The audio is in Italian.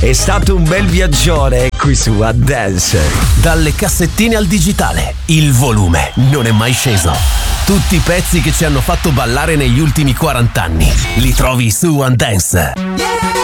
È stato un bel viaggione qui su One Dance. Dalle cassettine al digitale, il volume non è mai sceso. Tutti i pezzi che ci hanno fatto ballare negli ultimi 40 anni li trovi su One Dance.